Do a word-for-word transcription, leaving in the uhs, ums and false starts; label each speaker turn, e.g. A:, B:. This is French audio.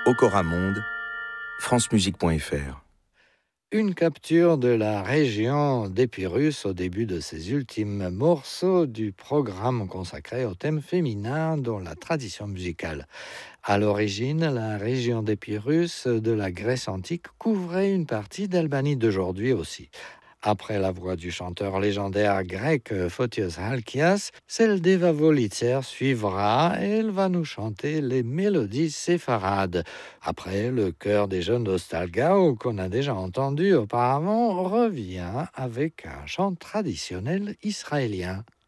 A: Okora Monde, francemusique point f r.
B: Une capture de la région d'Épirus au début de ces ultimes morceaux du programme consacré au thème féminin dans la tradition musicale. À l'origine, la région d'Épirus de la Grèce antique couvrait une partie d'Albanie d'aujourd'hui aussi. Après la voix du chanteur légendaire grec Photios Halkias, celle d'Eva Volitzer suivra et elle va nous chanter les mélodies séfarades. Après, le chœur des jeunes d'Ostalgao, qu'on a déjà entendu auparavant, revient avec un chant traditionnel israélien.